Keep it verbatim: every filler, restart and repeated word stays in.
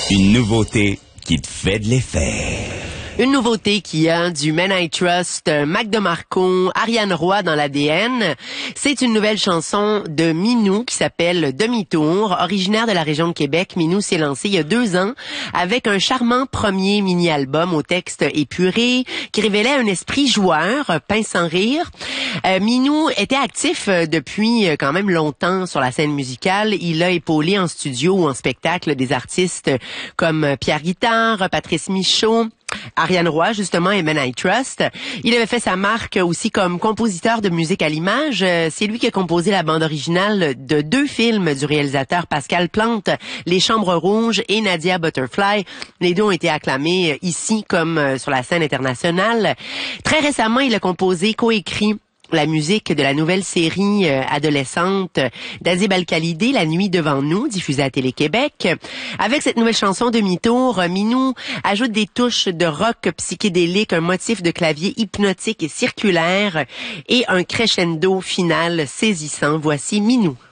Une nouveauté qui te fait de l'effet. Une nouveauté qui a du Men I Trust, Mac DeMarco, Ariane Roy dans l'A D N. C'est une nouvelle chanson de Minou qui s'appelle Demi-tour. Originaire de la région de Québec, Minou s'est lancé il y a deux ans avec un charmant premier mini-album au texte épuré qui révélait un esprit joueur, peint sans rire. Euh, Minou était actif depuis quand même longtemps sur la scène musicale. Il a épaulé en studio ou en spectacle des artistes comme Pierre Guitare, Patrice Michaud, Ariane Roy, justement, et Men I Trust. Il avait fait sa marque aussi comme compositeur de musique à l'image. C'est lui qui a composé la bande originale de deux films du réalisateur Pascal Plante, Les Chambres Rouges et Nadia Butterfly. Les deux ont été acclamés ici comme sur la scène internationale. Très récemment, il a composé, coécrit la musique de la nouvelle série euh, adolescente d'Azib Al-Khalidé, La nuit devant nous, diffusée à Télé-Québec. Avec cette nouvelle chanson Demi-tour, Minou ajoute des touches de rock psychédélique, un motif de clavier hypnotique et circulaire et un crescendo final saisissant. Voici Minou.